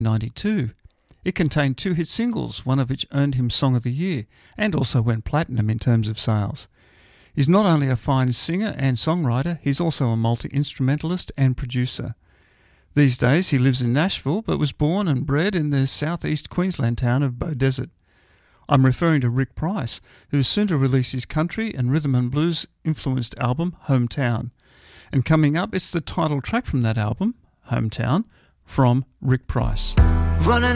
1992. It contained 2 hit singles, one of which earned him Song of the Year and also went platinum in terms of sales. He's not only a fine singer and songwriter, he's also a multi-instrumentalist and producer. These days he lives in Nashville but was born and bred in the southeast Queensland town of Beaudesert. I'm referring to Rick Price, who is soon to release his country and rhythm and blues influenced album, Hometown. And coming up, it's the title track from that album, Hometown, from Rick Price. Running